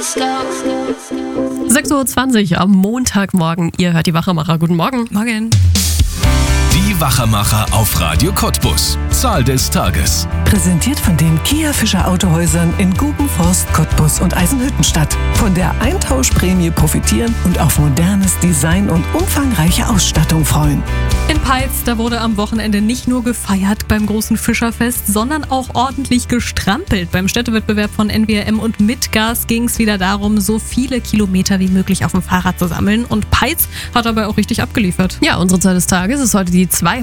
6:20 Uhr am Montagmorgen. Ihr hört die Wachermacher. Guten Morgen. Morgen. Die Wachermacher auf Radio Cottbus. Zahl des Tages. Präsentiert von den Kia Fischer Autohäusern in Gubenforst, Cottbus und Eisenhüttenstadt. Von der Eintauschprämie profitieren und auf modernes Design und umfangreiche Ausstattung freuen. In Peitz, da wurde am Wochenende nicht nur gefeiert beim großen Fischerfest, sondern auch ordentlich gestrampelt. Beim Städtewettbewerb von NWRM und Mitgas ging es wieder darum, so viele Kilometer wie möglich auf dem Fahrrad zu sammeln. Und Peitz hat dabei auch richtig abgeliefert. Ja, unsere Zahl des Tages ist heute die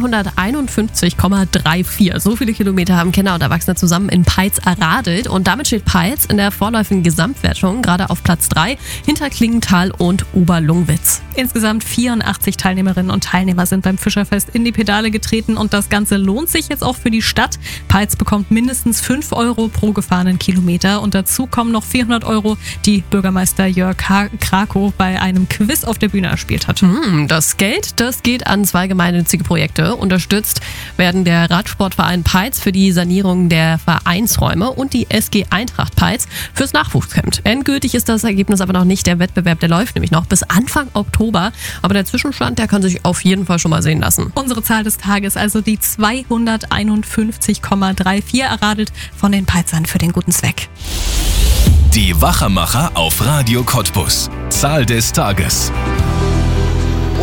251,34. So viele Kilometer haben Kinder und Erwachsene zusammen in Peitz erradelt. Und damit steht Peitz in der vorläufigen Gesamtwertung gerade auf Platz 3 hinter Klingenthal und Oberlungwitz. Insgesamt 84 Teilnehmerinnen und Teilnehmer sind beim Fischerfest in die Pedale getreten und das Ganze lohnt sich jetzt auch für die Stadt. Peitz bekommt mindestens 5 Euro pro gefahrenen Kilometer und dazu kommen noch 400 Euro, die Bürgermeister Jörg Krakow bei einem Quiz auf der Bühne erspielt hat. Das Geld, das geht an 2 gemeinnützige Projekte. Unterstützt werden der Radsportverein Peitz für die Sanierung der Vereinsräume und die SG Eintracht Peitz fürs Nachwuchscamp. Endgültig ist das Ergebnis aber noch nicht. Der Wettbewerb, der läuft nämlich noch bis Anfang Oktober. Aber der Zwischenstand, der kann sich auf jeden Fall schon mal sehen lassen. Unsere Zahl des Tages, also die 251,34, erradelt von den Peitzern für den guten Zweck. Die Wachermacher auf Radio Cottbus. Zahl des Tages.